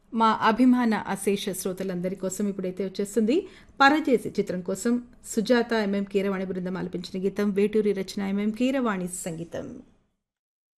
మా అభిమాన అశేష శ్రోతలందరి కోసం ఇప్పుడైతే వచ్చేస్తుంది పరదేశి చిత్రం కోసం సుజాత ఎంఎం కీరవాణి బృందం ఆలపించిన గీతం వేటూరి రచన ఎంఎం కీరవాణి సంగీతం.